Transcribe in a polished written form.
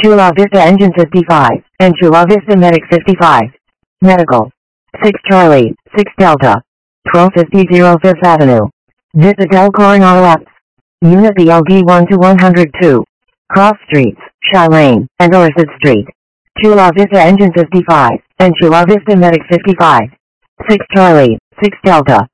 Chula Vista Engine 55, and Chula Vista Medic 55. Medical. 6 Charlie, 6 Delta. 1250 Fifth Avenue. Vista del Coronado Apps. Unit BLD 1 to 102. Cross Streets, Shy Lane, and Orchard Street. Chula Vista Engine 55, and Chula Vista Medic 55. 6 Charlie, 6 Delta.